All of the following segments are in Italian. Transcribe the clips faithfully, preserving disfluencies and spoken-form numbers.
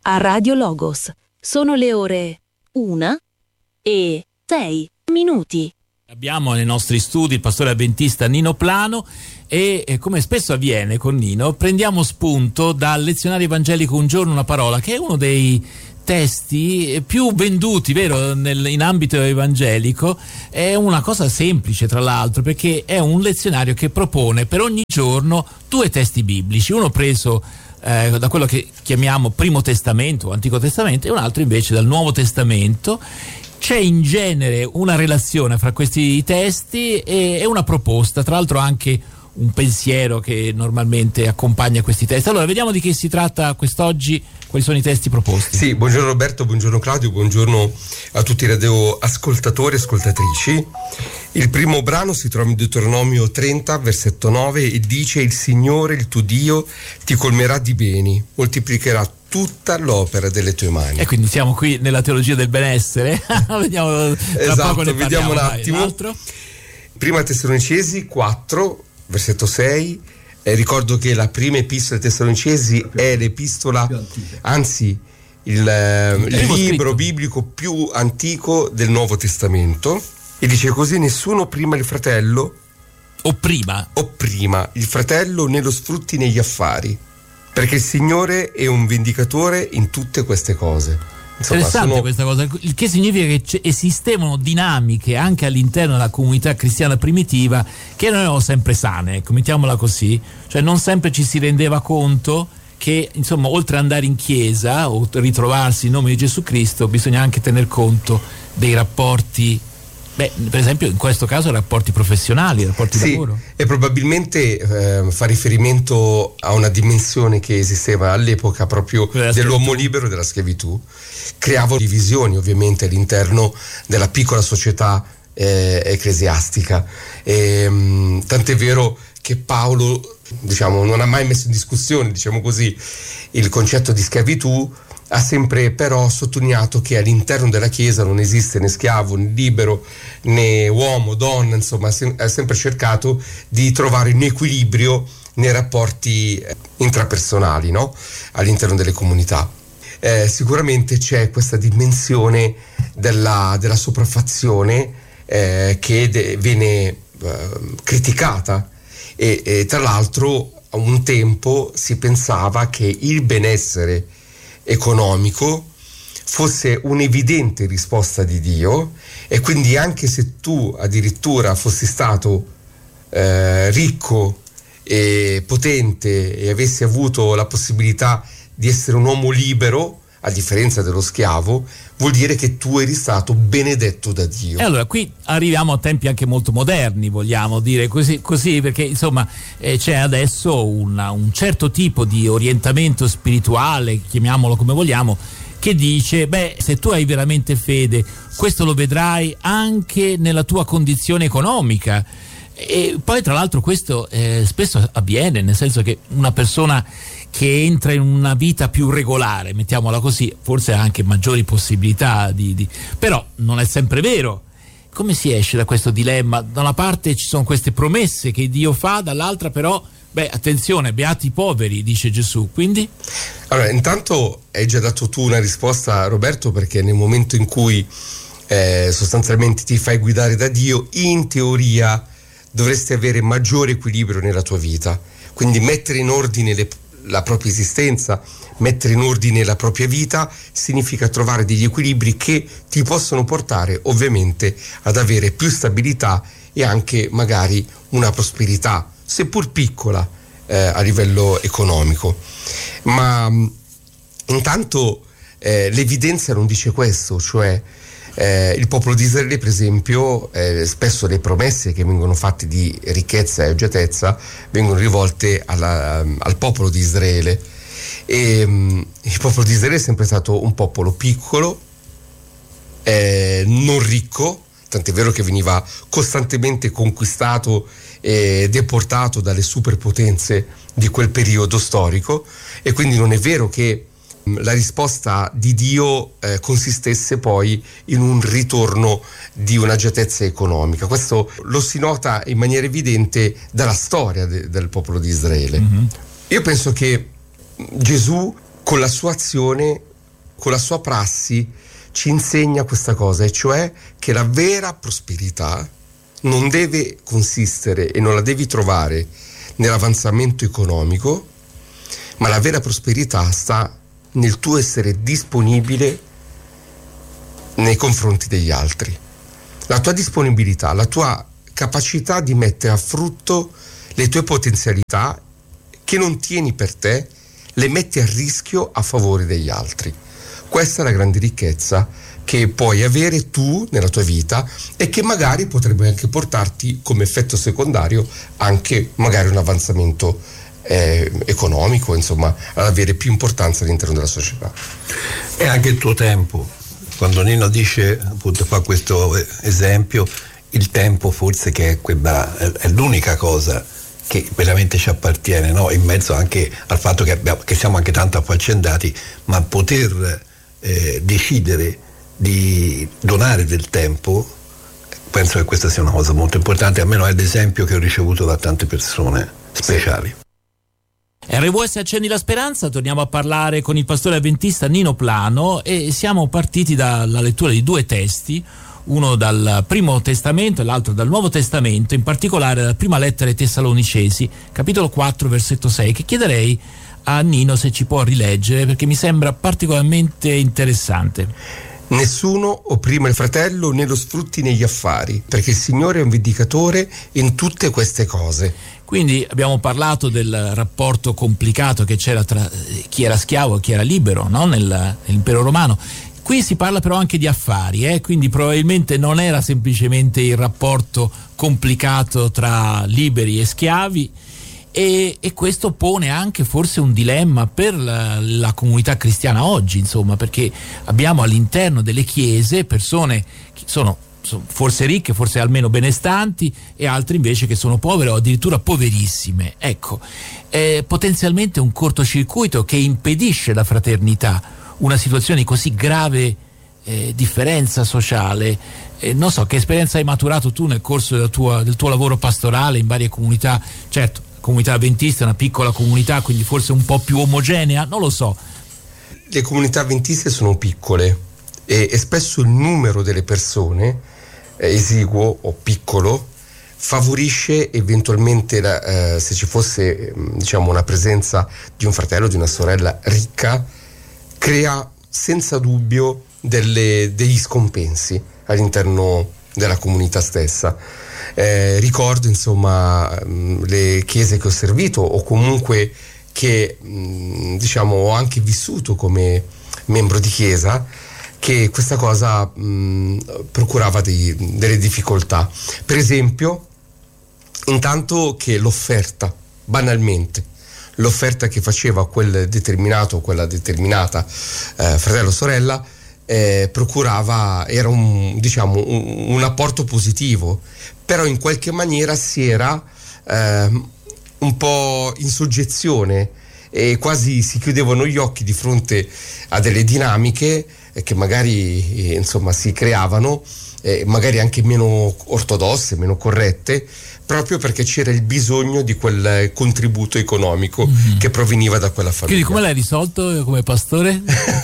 a Radio Logos. Sono le ore una e sei minuti. Abbiamo nei nostri studi il pastore avventista Nino Plano e, e come spesso avviene con Nino prendiamo spunto dal lezionario evangelico Un giorno una parola, che è uno dei testi più venduti, vero, nel, in ambito evangelico. È una cosa semplice, tra l'altro, perché è un lezionario che propone per ogni giorno due testi biblici, uno preso eh, da quello che chiamiamo Primo Testamento o Antico Testamento e un altro invece dal Nuovo Testamento. C'è in genere una relazione fra questi testi e, e una proposta, tra l'altro anche un pensiero che normalmente accompagna questi testi. Allora, vediamo di che si tratta quest'oggi, quali sono i testi proposti. Sì, buongiorno Roberto, buongiorno Claudio, buongiorno a tutti i radioascoltatori e ascoltatrici. Il primo brano si trova in Deuteronomio trenta, versetto nove, e dice: il Signore, il tuo Dio, ti colmerà di beni, moltiplicherà tutta l'opera delle tue mani. E quindi siamo qui nella teologia del benessere. Vediamo tra esatto, poco ne vediamo parliamo, un attimo. Dai, l'altro. Prima Tessalonicesi quattro, versetto sei. Eh, ricordo che la prima epistola ai Tessalonicesi è l'epistola, anzi il, eh, il libro scritto. biblico più antico del Nuovo Testamento, e dice così: nessuno prima il fratello o prima o prima il fratello ne lo sfrutti negli affari, perché il Signore è un vendicatore in tutte queste cose. Insomma, interessante sono... questa cosa, il che significa che esistevano dinamiche anche all'interno della comunità cristiana primitiva che non erano sempre sane, ecco, mettiamola così, cioè non sempre ci si rendeva conto che, insomma, oltre ad andare in chiesa o ritrovarsi in nome di Gesù Cristo, bisogna anche tener conto dei rapporti. Beh, per esempio in questo caso rapporti professionali, rapporti sì, di lavoro. E probabilmente eh, fa riferimento a una dimensione che esisteva all'epoca proprio Quella dell'uomo schiavitù. libero e della schiavitù. Creava divisioni ovviamente all'interno della piccola società eh, ecclesiastica. E, mh, tant'è vero che Paolo, diciamo, non ha mai messo in discussione, diciamo così, il concetto di schiavitù. Ha sempre però sottolineato che all'interno della Chiesa non esiste né schiavo né libero né uomo, donna, insomma ha sempre cercato di trovare un equilibrio nei rapporti intrapersonali, no? All'interno delle comunità. Eh, sicuramente c'è questa dimensione della, della sopraffazione eh, che de- viene eh, criticata e, e tra l'altro a un tempo si pensava che il benessere economico fosse un'evidente risposta di Dio, e quindi anche se tu addirittura fossi stato eh, ricco e potente e avessi avuto la possibilità di essere un uomo libero, a differenza dello schiavo, vuol dire che tu eri stato benedetto da Dio. E allora qui arriviamo a tempi anche molto moderni, vogliamo dire così, così perché insomma eh, c'è adesso una, un certo tipo di orientamento spirituale, chiamiamolo come vogliamo, che dice: beh, se tu hai veramente fede, questo lo vedrai anche nella tua condizione economica. E poi tra l'altro questo eh, spesso avviene, nel senso che una persona che entra in una vita più regolare, mettiamola così, forse ha anche maggiori possibilità di, di... però non è sempre vero. Come si esce da questo dilemma? Da una parte ci sono queste promesse che Dio fa, dall'altra però, beh, attenzione, beati i poveri, dice Gesù, quindi? Allora, intanto hai già dato tu una risposta, Roberto, perché nel momento in cui eh, sostanzialmente ti fai guidare da Dio, in teoria dovresti avere maggiore equilibrio nella tua vita, quindi mettere in ordine le la propria esistenza, mettere in ordine la propria vita significa trovare degli equilibri che ti possono portare ovviamente ad avere più stabilità e anche magari una prosperità, seppur piccola, eh, a livello economico. Ma mh, intanto eh, l'evidenza non dice questo, cioè Eh, il popolo di Israele, per esempio, eh, spesso le promesse che vengono fatte di ricchezza e agiatezza vengono rivolte alla, al popolo di Israele, e um, il popolo di Israele è sempre stato un popolo piccolo, eh, non ricco, tant'è vero che veniva costantemente conquistato e deportato dalle superpotenze di quel periodo storico, e quindi non è vero che la risposta di Dio eh, consistesse poi in un ritorno di un'agiatezza economica. Questo lo si nota in maniera evidente dalla storia de- del popolo di Israele. Mm-hmm. Io penso che Gesù con la sua azione con la sua prassi ci insegna questa cosa, e cioè che la vera prosperità non deve consistere e non la devi trovare nell'avanzamento economico, ma la vera prosperità sta nel tuo essere disponibile nei confronti degli altri. La tua disponibilità, la tua capacità di mettere a frutto le tue potenzialità che non tieni per te, le metti a rischio a favore degli altri. Questa è la grande ricchezza che puoi avere tu nella tua vita e che magari potrebbe anche portarti come effetto secondario anche magari un avanzamento eh, economico, insomma, ad avere più importanza all'interno della società. E anche il tuo tempo. Quando Nino dice, appunto, fa questo esempio, il tempo forse che è, quella, è l'unica cosa che veramente ci appartiene, no? In mezzo anche al fatto che, abbiamo, che siamo anche tanto affaccendati, ma poter eh, decidere di donare del tempo, penso che questa sia una cosa molto importante, almeno è l'esempio che ho ricevuto da tante persone speciali. R W S Accendi la Speranza, torniamo a parlare con il pastore avventista Nino Plano e siamo partiti dalla lettura di due testi, uno dal Primo Testamento e l'altro dal Nuovo Testamento, in particolare dalla prima lettera ai Tessalonicesi, capitolo quattro, versetto sei, che chiederei a Nino se ci può rileggere perché mi sembra particolarmente interessante. Nessuno opprima il fratello né lo sfrutti negli affari, perché il Signore è un vendicatore in tutte queste cose. Quindi abbiamo parlato del rapporto complicato che c'era tra chi era schiavo e chi era libero, no? Nel, nell'impero romano. Qui si parla però anche di affari, eh? Quindi probabilmente non era semplicemente il rapporto complicato tra liberi e schiavi, e, e questo pone anche forse un dilemma per la, la comunità cristiana oggi, insomma, perché abbiamo all'interno delle chiese persone che sono, sono forse ricche, forse almeno benestanti, e altre invece che sono povere o addirittura poverissime. Ecco, è potenzialmente un cortocircuito che impedisce la fraternità, una situazione di così grave eh, differenza sociale. Eh, non so che esperienza hai maturato tu nel corso della tua, del tuo lavoro pastorale in varie comunità. Certo, la comunità avventista è una piccola comunità, quindi forse un po' più omogenea, non lo so. Le comunità avventiste sono piccole e, e spesso il numero delle persone, eh, esiguo o piccolo, favorisce eventualmente la, eh, se ci fosse diciamo una presenza di un fratello, di una sorella ricca, crea senza dubbio delle, degli scompensi all'interno della comunità stessa. Eh, ricordo insomma mh, le chiese che ho servito o comunque che mh, diciamo ho anche vissuto come membro di chiesa, che questa cosa mh, procurava dei, delle difficoltà. Per esempio, intanto che l'offerta, banalmente, l'offerta che faceva quel determinato o quella determinata eh, fratello o sorella eh, procurava, era un, diciamo, un, un apporto positivo, però in qualche maniera si era eh, un po' in soggezione e quasi si chiudevano gli occhi di fronte a delle dinamiche eh, che magari eh, insomma si creavano, eh, magari anche meno ortodosse, meno corrette, proprio perché c'era il bisogno di quel contributo economico mm-hmm. che proveniva da quella famiglia. Quindi come l'hai risolto come pastore?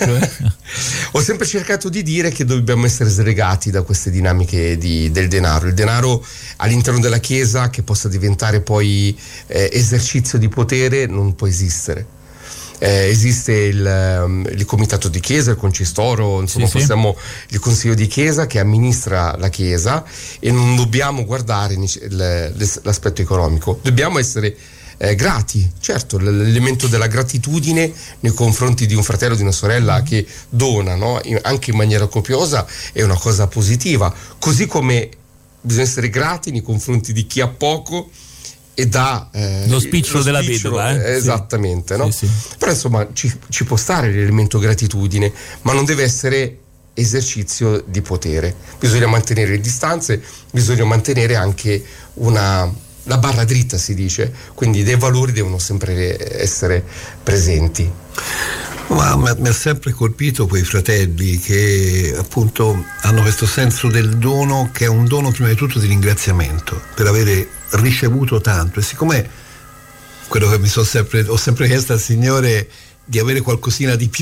Ho sempre cercato di dire che dobbiamo essere slegati da queste dinamiche di, del denaro. Il denaro all'interno della Chiesa che possa diventare poi eh, esercizio di potere non può esistere. Eh, esiste il, il comitato di chiesa, il concistoro, insomma sì, possiamo, sì. il consiglio di chiesa che amministra la chiesa, e non dobbiamo guardare l'aspetto economico, dobbiamo essere eh, grati. Certo, l'elemento della gratitudine nei confronti di un fratello o di una sorella che dona, no? Anche in maniera copiosa, è una cosa positiva, così come bisogna essere grati nei confronti di chi ha poco e dà eh, lo spicciolo della vedova, eh? Esattamente, sì. no? Sì, sì. Però insomma ci, ci può stare l'elemento gratitudine, ma non deve essere esercizio di potere. Bisogna mantenere le distanze, bisogna mantenere anche una la barra dritta, si dice, quindi dei valori devono sempre essere presenti. Ma mi ha sempre colpito quei fratelli che appunto hanno questo senso del dono, che è un dono prima di tutto di ringraziamento per avere ricevuto tanto, e siccome quello che mi sono sempre ho sempre chiesto al Signore di avere qualcosina di più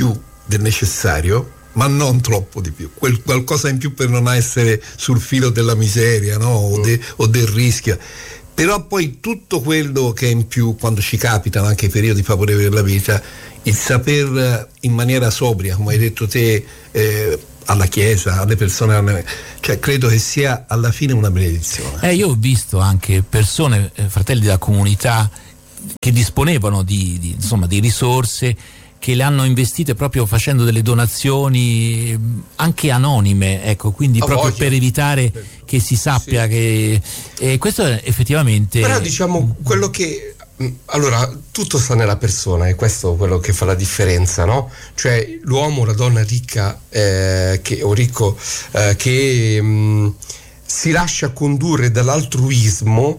del necessario, ma non troppo di più, quel qualcosa in più per non essere sul filo della miseria, no? o, de, o del rischio. Però poi tutto quello che è in più, quando ci capitano anche i periodi favorevoli della vita, il saper in maniera sobria, come hai detto te, eh, alla Chiesa, alle persone, cioè credo che sia alla fine una benedizione. Eh, io ho visto anche persone, eh, fratelli della comunità, che disponevano di, di, insomma, di risorse, che le hanno investite proprio facendo delle donazioni anche anonime, ecco, quindi A proprio voglia. per evitare che si sappia, sì, che e questo è effettivamente. Però diciamo quello che allora tutto sta nella persona, e questo è quello che fa la differenza, no? Cioè l'uomo, la donna ricca eh, che, o ricco eh, che mh, si lascia condurre dall'altruismo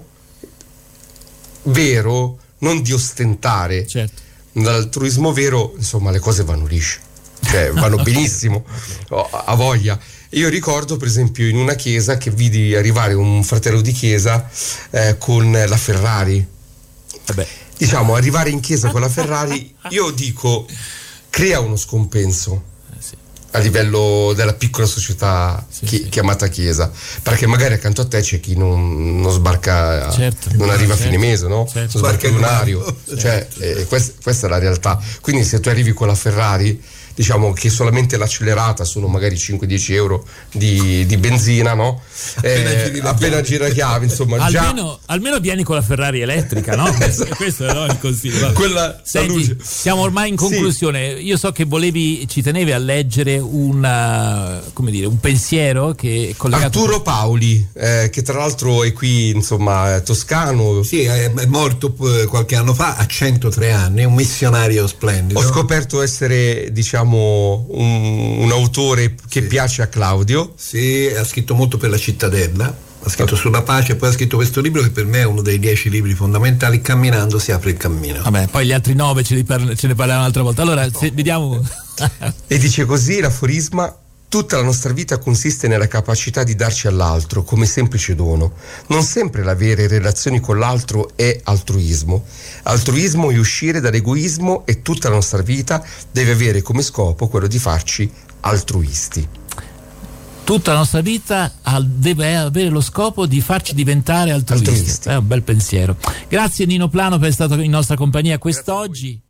vero, non di ostentare. Certo. Dall'altruismo vero, insomma, le cose vanno lisce, cioè vanno benissimo, a voglia. Io ricordo per esempio in una chiesa che vidi arrivare un fratello di chiesa eh, con la Ferrari. Vabbè. Diciamo, arrivare in chiesa con la Ferrari, io dico, crea uno scompenso Eh, sì. a livello della piccola società Sì, chi- sì. chiamata chiesa, perché magari accanto a te c'è chi non, non sbarca, Certo. non arriva a Certo. fine mese, no? Certo. Non sbarca il lunario, Certo. cioè eh, quest- questa è la realtà. Quindi se tu arrivi con la Ferrari, diciamo che solamente l'accelerata sono magari cinque dieci euro di, di benzina, no? Appena Eh, giri le appena chiavi. gira chiave, insomma, già Almeno, almeno vieni con la Ferrari elettrica, no? Questo è, no, il consiglio. Vabbè. quella Senti, la luce. siamo ormai in conclusione. Io so che volevi, ci tenevi a leggere una, come dire, un pensiero che è collegato. Arturo Paoli, eh, che tra l'altro è qui, insomma, toscano. Sì, è, è morto eh, qualche anno fa, a centotré anni, un missionario splendido. Ho scoperto essere, diciamo, un, un autore che Sì. piace a Claudio. Sì, ha scritto molto per la cittadella, ha scritto sulla pace e poi ha scritto questo libro che per me è uno dei dieci libri fondamentali, Camminando si apre il cammino. Vabbè, poi gli altri nove ce, li parla- ce ne parliamo un'altra volta. Allora, se, vediamo. E dice così l'aforisma: tutta la nostra vita consiste nella capacità di darci all'altro come semplice dono. Non sempre l'avere relazioni con l'altro è altruismo. Altruismo è uscire dall'egoismo, e tutta la nostra vita deve avere come scopo quello di farci altruisti. Tutta la nostra vita al- deve avere lo scopo di farci diventare altruisti. Altruisti. È un bel pensiero. Grazie Nino Plano per essere stato in nostra compagnia quest'oggi.